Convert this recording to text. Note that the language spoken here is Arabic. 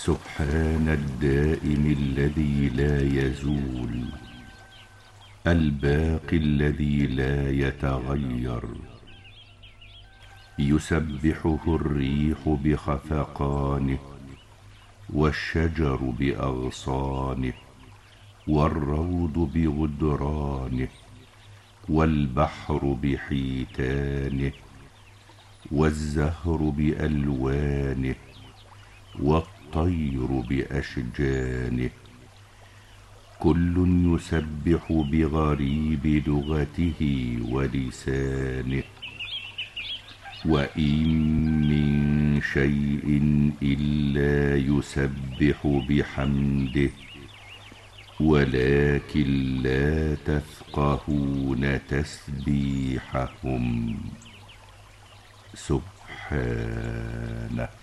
سبحان الدائم الذي لا يزول، الباقي الذي لا يتغير، يسبحه الريح بخفقانه، والشجر بأغصانه، والروض بغدرانه، والبحر بحيتانه، والزهر بألوانه، والطير بأشجانه، كل يسبح بغريب لغته ولسانه. وإن من شيء إلا يسبح بحمده، ولكن لا تفقهون تسبيحهم. سبحانه.